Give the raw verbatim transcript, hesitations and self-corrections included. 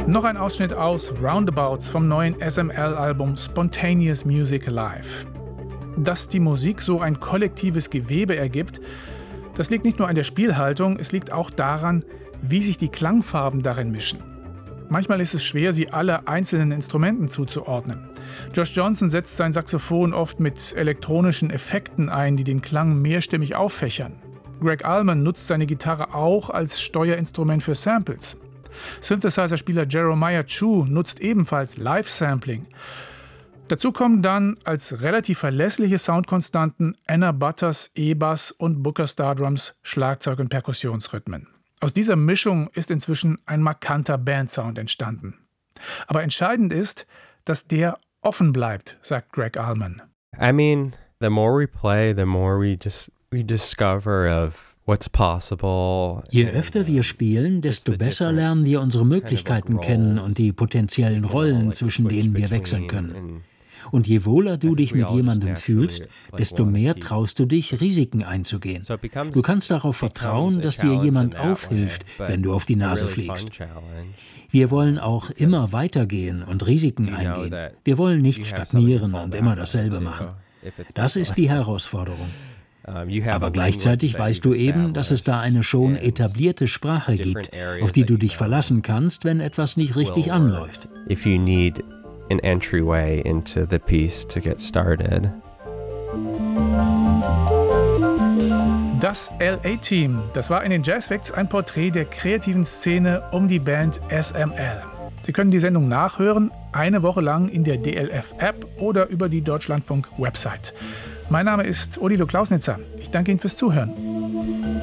Noch ein Ausschnitt aus Roundabouts vom neuen S M L-Album Spontaneous Music Live. Dass die Musik so ein kollektives Gewebe ergibt, das liegt nicht nur an der Spielhaltung, es liegt auch daran, wie sich die Klangfarben darin mischen. Manchmal ist es schwer, sie alle einzelnen Instrumenten zuzuordnen. Josh Johnson setzt sein Saxophon oft mit elektronischen Effekten ein, die den Klang mehrstimmig auffächern. Greg Allman nutzt seine Gitarre auch als Steuerinstrument für Samples. Synthesizer-Spieler Jeremiah Chu nutzt ebenfalls Live-Sampling. Dazu kommen dann als relativ verlässliche Soundkonstanten Anna Butters E-Bass und Booker Stardrums Schlagzeug- und Perkussionsrhythmen. Aus dieser Mischung ist inzwischen ein markanter Bandsound entstanden. Aber entscheidend ist, dass der offen bleibt, sagt Greg Allman. I mean, the more we play, the more we just we discover of what's possible. Je öfter wir spielen, desto besser lernen wir unsere Möglichkeiten kennen und die potenziellen Rollen, zwischen denen wir wechseln können. Und je wohler du dich mit jemandem fühlst, desto mehr traust du dich, Risiken einzugehen. Du kannst darauf vertrauen, dass dir jemand aufhilft, wenn du auf die Nase fliegst. Wir wollen auch immer weitergehen und Risiken eingehen. Wir wollen nicht stagnieren und immer dasselbe machen. Das ist die Herausforderung. Aber gleichzeitig weißt du eben, dass es da eine schon etablierte Sprache gibt, auf die du dich verlassen kannst, wenn etwas nicht richtig anläuft. If you need an entryway into the piece to get started. Das L A-Team, das war in den Jazzfacts ein Porträt der kreativen Szene um die Band S M L. Sie können die Sendung nachhören, eine Woche lang in der D L F-App oder über die Deutschlandfunk-Website. Mein Name ist Odilo Klausnitzer. Ich danke Ihnen fürs Zuhören.